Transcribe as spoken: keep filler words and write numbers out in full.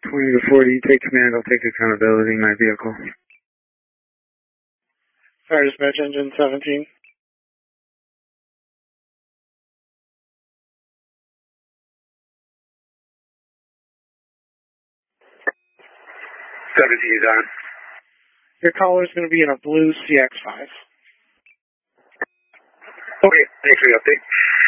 twenty to forty, you take command, I'll take accountability in my vehicle. Fire dispatch engine seventeen. seventeen is on. Your caller is going to be in a blue C X five. Okay, thanks for the update.